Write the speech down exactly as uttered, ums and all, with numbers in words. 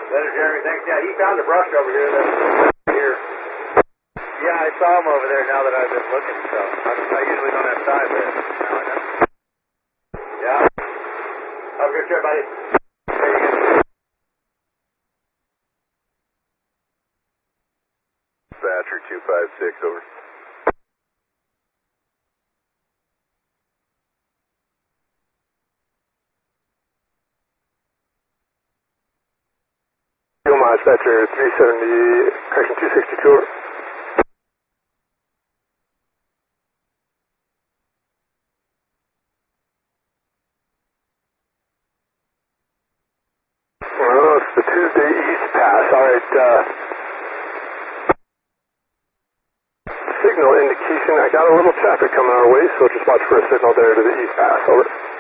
Letter Jeremy, thanks. Yeah, he found the brush over here. That's here. Yeah, I saw him over there now that I've been looking, so I, I usually don't have time, but now I know. Yeah. Have a good trip, buddy. Thatcher two five six, over. Fuel miles, Thatcher three seventy, correction two sixty-two, over. Well, it's the Tuesday East Pass. All right, uh, signal indication. I got a little traffic coming our way, so just watch for a signal there to the East Pass. Over.